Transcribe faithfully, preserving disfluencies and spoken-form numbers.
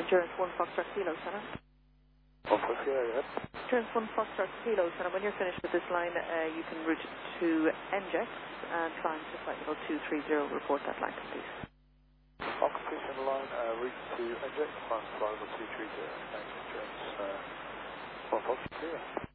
Endurance one Foxtrot Kilo, Center. one Foxtrot Kilo, yeah. Endurance one Foxtrot Kilo, Center. When you're finished with this line, uh, you can route to N J E X and climb to flight level two three zero. Report that line, please. On completion line, uh, route to N J E X, climb flight level two three zero. Thanks, Endurance uh, one Foxtrot Kilo.